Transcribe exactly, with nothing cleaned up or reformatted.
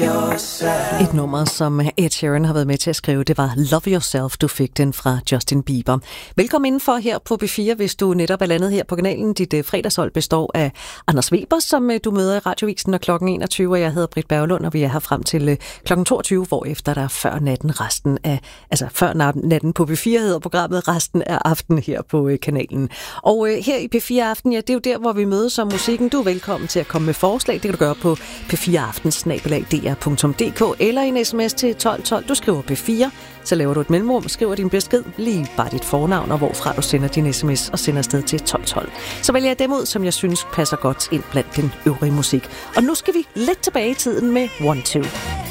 Et nummer, som Ed Sheeran har været med til at skrive, det var Love Yourself. Du fik den fra Justin Bieber. Velkommen indenfor her på B fire, hvis du netop er landet her på kanalen. Dit uh, fredagshold består af Anders Weber, som uh, du møder i Radiovisen, og klokken enogtyve, og jeg hedder Britt Berglund, og vi er her frem til uh, klokken toogtyve, hvor efter der er før natten resten af, altså før natten på B fire hedder programmet resten af aftenen her på uh, kanalen. Og uh, her i P fire Aften, ja, det er jo der, hvor vi mødes om musikken. Du er velkommen til at komme med forslag. Det kan du gøre på p fire aften snabel-a d r punktum d k eller en sms til tolv tolv. Du skriver P fire, så laver du et mellemrum, skriver din besked, lige bare dit fornavn og hvorfra du sender din sms og sender afsted til tolv tolv. Så vælger jeg dem ud, som jeg synes passer godt ind blandt den øvrige musik. Og nu skal vi lidt tilbage i tiden med One Two.